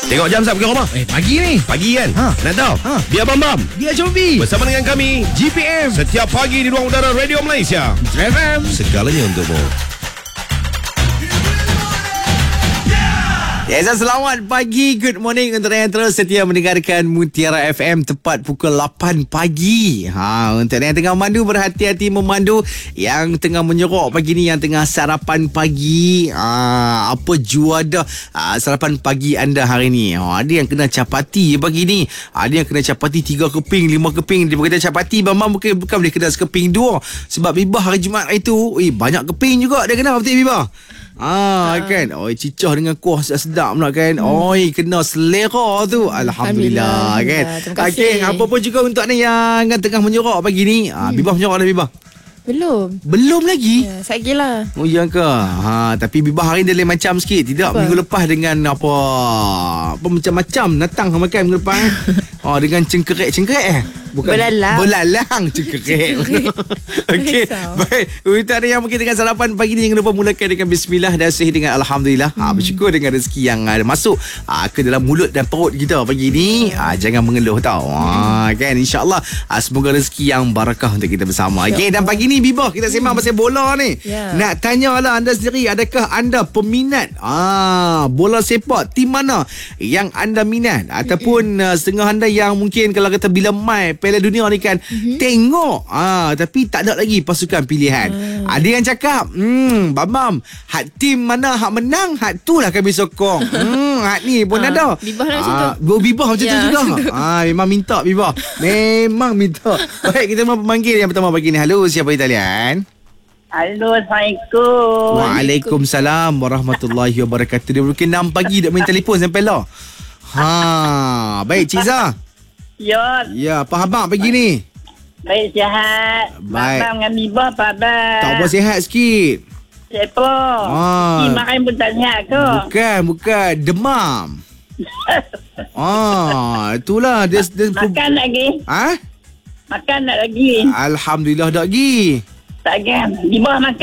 Tengok jam sah pergi rumah. Pagi ni. Pagi kan? Nak tahu? Biar Bam. Dia Cobi. Bersama dengan kami GPM. setiap pagi di ruang udara Radio Malaysia. FM. Segalanya untukmu. Yes, selamat pagi. Good morning untuk yang terus setia mendengarkan Mutiara FM tepat pukul 8 pagi. Untuk yang tengah memandu, berhati-hati memandu. Yang tengah menyorok pagi ni, yang tengah sarapan pagi. Apa juadah sarapan pagi anda hari ni? Ada yang kena capati pagi ni. Ada yang kena capati 3 keping, 5 keping. Dia berkata capati, Bambang bukan boleh kena sekeping 2. Sebab Bibah hari Jumaat itu, banyak keping juga dia kena. Betul Bibah? Kan. Cicah dengan kuah sedap pula kan. Kena selera tu. Alhamdulillah kan. Terima kasih. Apa pun juga untuk anda yang tengah menyorok pagi ni. Bibah menyorok dah Bibah? Belum lagi? ya, sekejap lah. Oh ya ke? Tapi Bibah hari ni dia lain macam sikit. Tidak apa? Minggu lepas dengan apa macam-macam datang makan minggu lepas. Dengan cengkerek bukan belalang cengkerek. Okey. Baik. Untuk anda yang mungkin dengan sarapan pagi ni, jangan lupa mulakan dengan bismillah dan akhiri dengan alhamdulillah. Bersyukur dengan rezeki yang masuk ke dalam mulut dan perut kita pagi ni. Jangan mengeluh tau. Kan, insya-Allah semoga rezeki yang barakah untuk kita bersama. Okey, dan pagi ni Bibah kita sembang pasal bola ni. Nak tanyalah anda sendiri, adakah anda peminat bola sepak? Tim mana yang anda minat? Ataupun setengah anda yang mungkin kalau kata bila mai Piala Dunia ni kan tengok tapi tak ada lagi pasukan pilihan. Ada yang cakap Bambam, hak tim mana hak menang, hak tu lah kami sokong. Hak ni pun ada. Bibah lah macam tu. Bibah macam tu juga. Memang minta Bibah. Memang minta. Baik, kita mau pemanggil yang pertama pagi ni. Halo, siapa di talian? Halo, Assalamualaikum. Waalaikumsalam warahmatullahi wabarakatuh. Dia mungkin 6 pagi dah main telefon sampai lah. Baik, Cik Zah. Ya, apa khabar pagi ni? Baik, sihat. Baik. Abang dengan Bibah, apa khabar? Tak apa, sihat sikit. Siapa? Makan pun tak sihat ke? Bukan. Demam. Itulah dia Makan lagi? Makan tak lagi? Alhamdulillah dah lagi. Tak kan? Bibah makan.